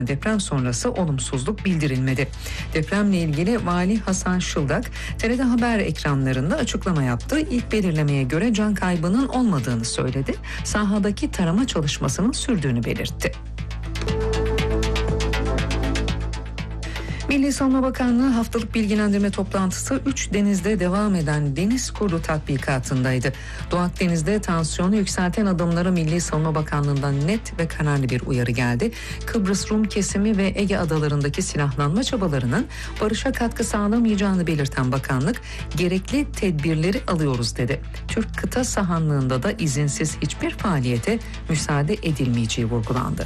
Deprem sonrası olumsuzluk bildirilmedi. Depremle ilgili Vali Hasan Şıldak, TRT Haber ekranlarında açıklama yaptı. İlk belirlemeye göre can kaybının olmadığını söyledi. Sahadaki tarama çalışmasının sürdüğünü belirtti. Milli Savunma Bakanlığı haftalık bilgilendirme toplantısı 3 denizde devam eden Deniz Kurdu tatbikatındaydı. Doğu Akdeniz'de tansiyonu yükselten adımlara Milli Savunma Bakanlığı'ndan net ve kararlı bir uyarı geldi. Kıbrıs Rum kesimi ve Ege adalarındaki silahlanma çabalarının barışa katkı sağlamayacağını belirten bakanlık, gerekli tedbirleri alıyoruz dedi. Türk kıta sahanlığında da izinsiz hiçbir faaliyete müsaade edilmeyeceği vurgulandı.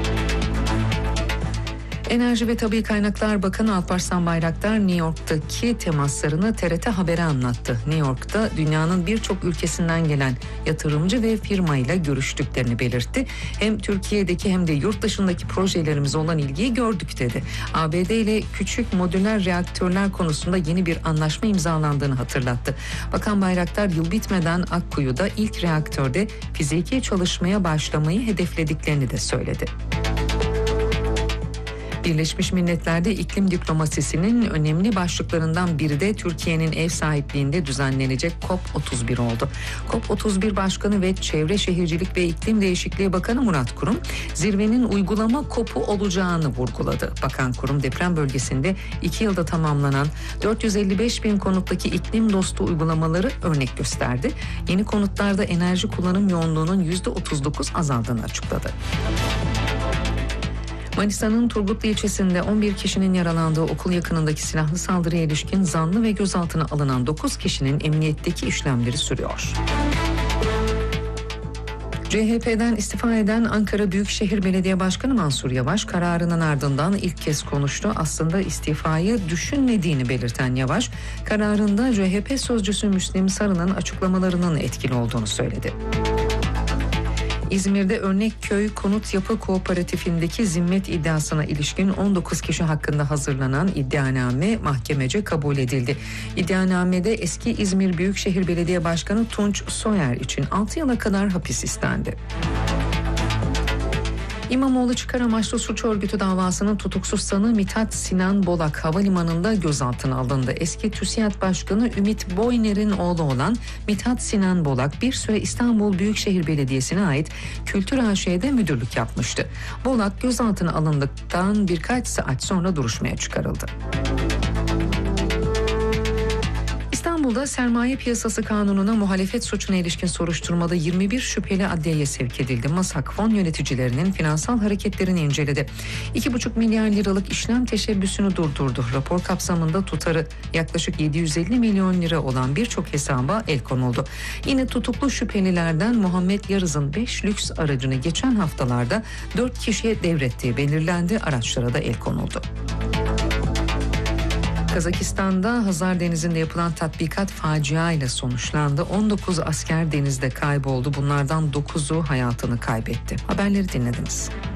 Enerji ve Tabii Kaynaklar Bakanı Alparslan Bayraktar, New York'taki temaslarını TRT Haber'e anlattı. New York'ta dünyanın birçok ülkesinden gelen yatırımcı ve firmayla görüştüklerini belirtti. Hem Türkiye'deki hem de yurt dışındaki projelerimize olan ilgiyi gördük dedi. ABD ile küçük modüler reaktörler konusunda yeni bir anlaşma imzalandığını hatırlattı. Bakan Bayraktar, yıl bitmeden Akkuyu'da ilk reaktörde fiziki çalışmaya başlamayı hedeflediklerini de söyledi. Birleşmiş Milletler'de iklim diplomasisinin önemli başlıklarından biri de Türkiye'nin ev sahipliğinde düzenlenecek COP31 oldu. COP31 Başkanı ve Çevre Şehircilik ve İklim Değişikliği Bakanı Murat Kurum, zirvenin uygulama COP'u olacağını vurguladı. Bakan Kurum, deprem bölgesinde 2 yılda tamamlanan 455 bin konuttaki iklim dostu uygulamaları örnek gösterdi. Yeni konutlarda enerji kullanım yoğunluğunun %39 azaldığını açıkladı. Manisa'nın Turgutlu ilçesinde 11 kişinin yaralandığı okul yakınındaki silahlı saldırıya ilişkin zanlı ve gözaltına alınan 9 kişinin emniyetteki işlemleri sürüyor. CHP'den istifa eden Ankara Büyükşehir Belediye Başkanı Mansur Yavaş, kararının ardından ilk kez konuştu. Aslında istifayı düşünmediğini belirten Yavaş, kararında CHP sözcüsü Müslim Sarı'nın açıklamalarının etkili olduğunu söyledi. İzmir'de Örnekköy Konut Yapı Kooperatifindeki zimmet iddiasına ilişkin 19 kişi hakkında hazırlanan iddianame mahkemece kabul edildi. İddianamede eski İzmir Büyükşehir Belediye Başkanı Tunç Soyer için 6 yıla kadar hapis istendi. İmamoğlu çıkar amaçlı suç örgütü davasının tutuksuz sanığı Mithat Sinan Bolak havalimanında gözaltına alındı. Eski TÜSİAD Başkanı Ümit Boyner'in oğlu olan Mithat Sinan Bolak bir süre İstanbul Büyükşehir Belediyesi'ne ait Kültür AŞ'de müdürlük yapmıştı. Bolak gözaltına alındıktan birkaç saat sonra duruşmaya çıkarıldı. İstanbul'da sermaye piyasası kanununa muhalefet suçuna ilişkin soruşturmada 21 şüpheli adliyeye sevk edildi. MASAK fon yöneticilerinin finansal hareketlerini inceledi. 2,5 milyar liralık işlem teşebbüsünü durdurdu. Rapor kapsamında tutarı yaklaşık 750 milyon lira olan birçok hesaba el konuldu. Yine tutuklu şüphelilerden Muhammed Yarız'ın 5 lüks aracını geçen haftalarda 4 kişiye devrettiği belirlendi. Araçlara da el konuldu. Kazakistan'da Hazar Denizi'nde yapılan tatbikat facia ile sonuçlandı. 19 asker denizde kayboldu. Bunlardan 9'u hayatını kaybetti. Haberleri dinlediniz.